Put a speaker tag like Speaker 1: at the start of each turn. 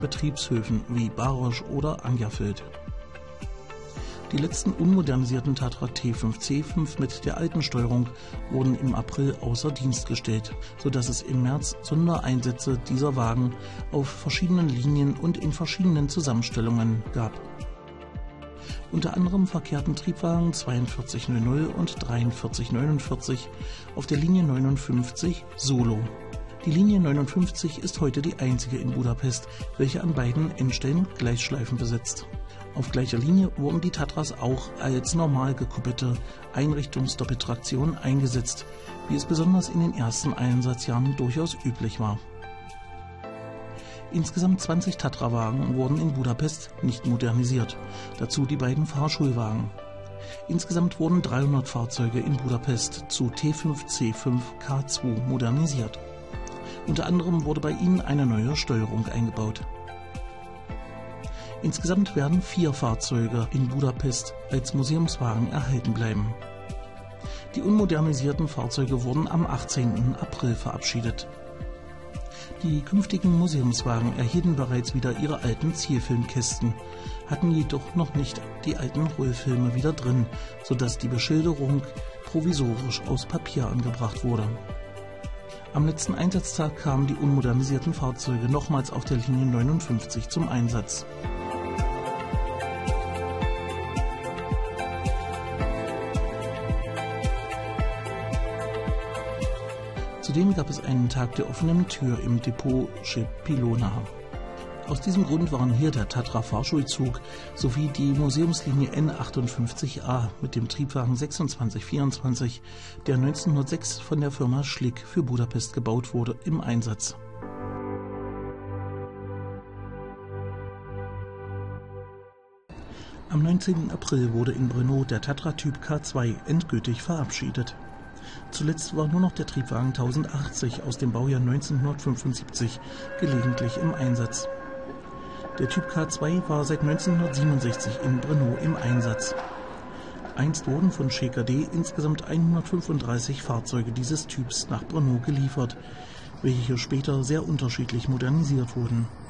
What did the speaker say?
Speaker 1: Betriebshöfen wie Barosch oder Angerfeld. Die letzten unmodernisierten Tatra T5 C5 mit der alten Steuerung wurden im April außer Dienst gestellt, sodass es im März Sondereinsätze dieser Wagen auf verschiedenen Linien und in verschiedenen Zusammenstellungen gab. Unter anderem verkehrten Triebwagen 4200 und 4349 auf der Linie 59 Solo. Die Linie 59 ist heute die einzige in Budapest, welche an beiden Endstellen Gleisschleifen besitzt. Auf gleicher Linie wurden die Tatras auch als normal gekuppelte Einrichtungsdoppeltraktion eingesetzt, wie es besonders in den ersten Einsatzjahren durchaus üblich war. Insgesamt 20 Tatra-Wagen wurden in Budapest nicht modernisiert, dazu die beiden Fahrschulwagen. Insgesamt wurden 300 Fahrzeuge in Budapest zu T5C5 K2 modernisiert. Unter anderem wurde bei ihnen eine neue Steuerung eingebaut. Insgesamt werden 4 Fahrzeuge in Budapest als Museumswagen erhalten bleiben. Die unmodernisierten Fahrzeuge wurden am 18. April verabschiedet. Die künftigen Museumswagen erhielten bereits wieder ihre alten Zielfilmkästen, hatten jedoch noch nicht die alten Rollfilme wieder drin, sodass die Beschilderung provisorisch aus Papier angebracht wurde. Am letzten Einsatztag kamen die unmodernisierten Fahrzeuge nochmals auf der Linie 59 zum Einsatz. Zudem gab es einen Tag der offenen Tür im Depot Szepilona. Aus diesem Grund waren hier der Tatra Fahrschulzug sowie die Museumslinie N58A mit dem Triebwagen 2624, der 1906 von der Firma Schlick für Budapest gebaut wurde, im Einsatz. Am 19. April wurde in Brno der Tatra Typ K2 endgültig verabschiedet. Zuletzt war nur noch der Triebwagen 1080 aus dem Baujahr 1975 gelegentlich im Einsatz. Der Typ K2 war seit 1967 in Brno im Einsatz. Einst wurden von ČKD insgesamt 135 Fahrzeuge dieses Typs nach Brno geliefert, welche später sehr unterschiedlich modernisiert wurden.